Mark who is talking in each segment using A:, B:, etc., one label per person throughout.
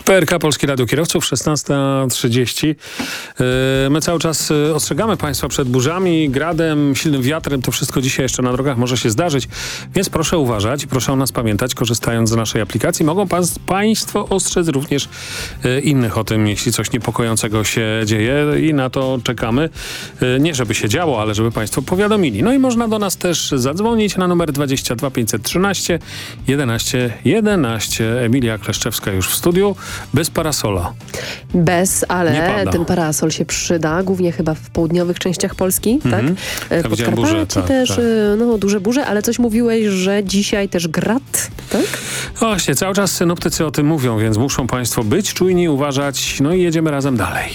A: PRK Polskie Radio Kierowców, 16:30. My cały czas ostrzegamy Państwa przed burzami, gradem, silnym wiatrem. To wszystko dzisiaj jeszcze na drogach może się zdarzyć, więc proszę uważać, proszę o nas pamiętać, korzystając z naszej aplikacji. Mogą Państwo ostrzec również innych o tym, jeśli coś niepokojącego się dzieje i na to czekamy. Nie żeby się działo, ale żeby Państwo powiadomili. No i można do nas też zadzwonić na numer 22 513 11 11. Emilia Kleszczewska już w studiu. Bez parasola.
B: Bez, ale ten parasol się przyda, głównie chyba w południowych częściach Polski, tak? Podkarpacie też, tak. No duże burze, ale coś mówiłeś, że dzisiaj też grad, tak?
A: Właśnie, cały czas synoptycy o tym mówią, więc muszą Państwo być czujni, uważać, no i jedziemy razem dalej.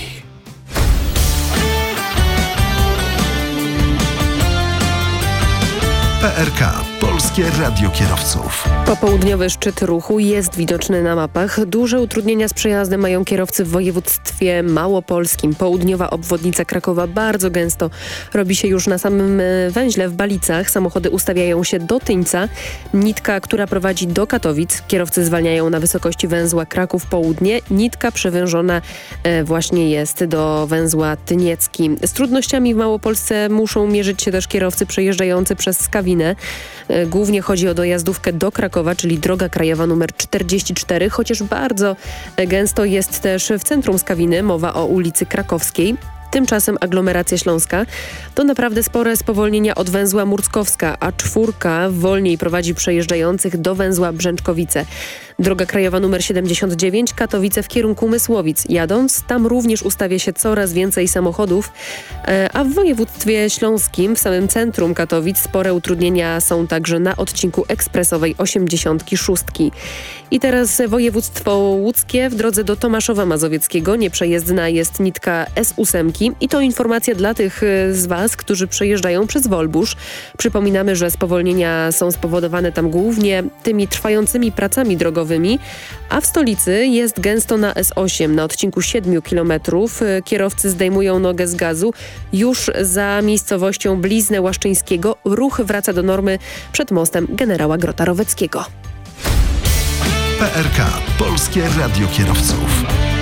C: PRK. Polskie Radio Kierowców.
B: Popołudniowy szczyt ruchu jest widoczny na mapach. Duże utrudnienia z przejazdem mają kierowcy w województwie małopolskim. Południowa obwodnica Krakowa bardzo gęsto robi się już na samym węźle w Balicach. Samochody ustawiają się do Tyńca. Nitka, która prowadzi do Katowic. Kierowcy zwalniają na wysokości węzła Kraków Południe. Nitka przewężona właśnie jest do węzła Tyniecki. Z trudnościami w Małopolsce muszą mierzyć się też kierowcy przejeżdżający przez Skawinę. Głównie chodzi o dojazdówkę do Krakowa, czyli droga krajowa numer 44, chociaż bardzo gęsto jest też w centrum Skawiny, mowa o ulicy Krakowskiej. Tymczasem aglomeracja śląska to naprawdę spore spowolnienia od węzła Murckowska, a 4 wolniej prowadzi przejeżdżających do węzła Brzęczkowice. Droga krajowa nr 79 Katowice w kierunku Mysłowic. Jadąc, tam również ustawia się coraz więcej samochodów, a w województwie śląskim, w samym centrum Katowic, spore utrudnienia są także na odcinku ekspresowej 86. I teraz województwo łódzkie. W drodze do Tomaszowa Mazowieckiego nieprzejezdna jest nitka S8 i to informacja dla tych z Was, którzy przejeżdżają przez Wolbusz. Przypominamy, że spowolnienia są spowodowane tam głównie tymi trwającymi pracami drogowymi, a w stolicy jest gęsto na S8 na odcinku 7 km. Kierowcy zdejmują nogę z gazu. Już za miejscowością Bliznę Łaszczyńskiego ruch wraca do normy przed mostem generała Grota-Roweckiego.
C: PRK. Polskie Radio Kierowców.